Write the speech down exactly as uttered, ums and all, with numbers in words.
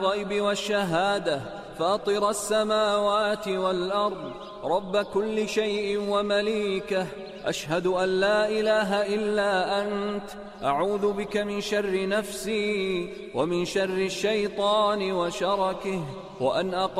الغيب والشهادة فاطر السماوات والأرض رب كل شيء ومليكه أشهد أن لا إله إلا أنت أعوذ بك من شر نفسي ومن شر الشيطان وشركه وأن أقوم